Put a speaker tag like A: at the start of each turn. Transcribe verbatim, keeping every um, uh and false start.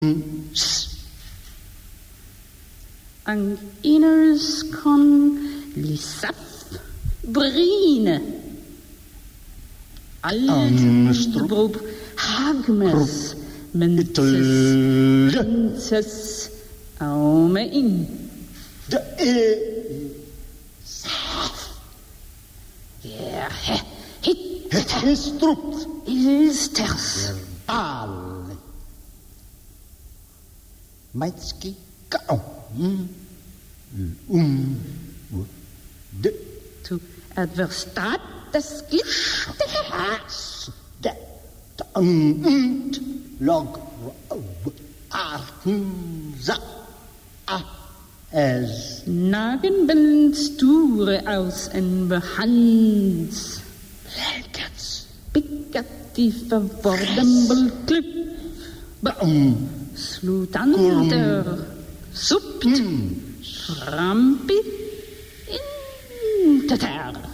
A: Ang inners kon lisaf brine. Alt broep hagmes menses aume in.
B: De e saf.
A: Ja, hit.
B: Het gestrupt.
A: Is ters.
B: Al. Meitski kao. Um. De.
A: Tu adverstaat des glichte haas.
B: De. De unt. Log. Artenza. A. Es.
A: Nagenbellen sture aus en behands.
B: Lekets.
A: Pikat die verworden belklip.
B: Baum.
A: Slutanter. Supt. Frampi. In teter.